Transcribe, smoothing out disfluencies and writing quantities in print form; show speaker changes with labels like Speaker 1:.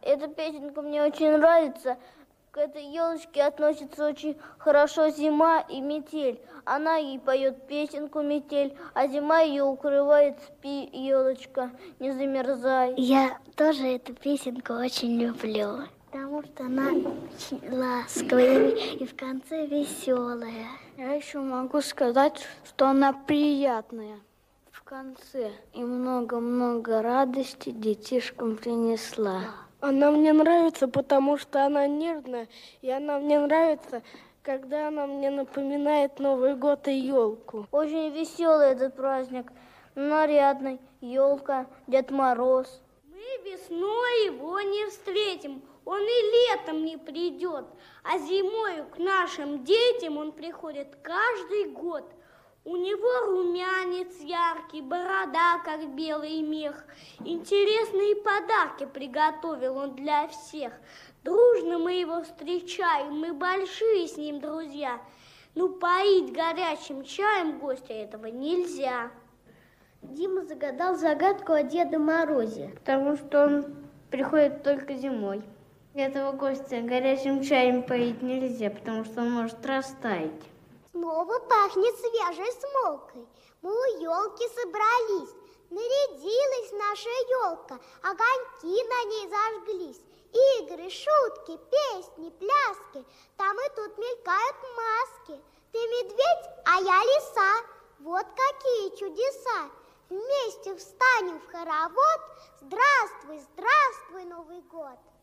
Speaker 1: Эта песенка мне очень нравится. К этой елочке относится очень хорошо зима и метель. Она ей поет песенку метель, а зима ее укрывает, спи, елочка, не замерзай.
Speaker 2: Я тоже эту песенку очень люблю, потому что она очень ласковая и в конце веселая.
Speaker 3: Я еще могу сказать, что она приятная в конце и много-много радости детишкам принесла.
Speaker 4: Она мне нравится, потому что она нервная, и она мне нравится, когда она мне напоминает Новый год и елку.
Speaker 1: Очень веселый этот праздник, нарядный, елка, Дед Мороз.
Speaker 5: Мы весной его не встретим, он и летом не придет, а зимою к нашим детям он приходит каждый год. У него румянец яркий, борода, как белый мех. Интересные подарки приготовил он для всех. Дружно мы его встречаем, мы большие с ним друзья. Ну, поить горячим чаем гостя этого нельзя.
Speaker 2: Дима загадал загадку о Деде Морозе.
Speaker 1: Потому что он приходит только зимой. Этого гостя горячим чаем поить нельзя, потому что он может растаять.
Speaker 2: Снова пахнет свежей смолкой. Мы у елки собрались. Нарядилась наша елка, огоньки на ней зажглись. Игры, шутки, песни, пляски, там и тут мелькают маски. Ты медведь, а я лиса. Вот какие чудеса. Вместе встанем в хоровод. Здравствуй, здравствуй, Новый год.